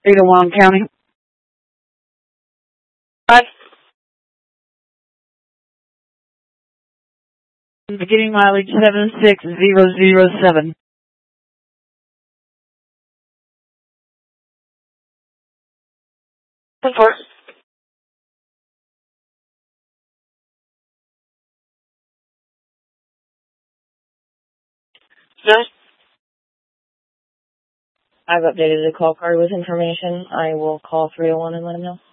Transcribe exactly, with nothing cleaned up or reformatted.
Idawang County. Five. Beginning mileage seven six zero zero seven. Report. Yes. I've updated the call card with information. I will call three oh one and let them know.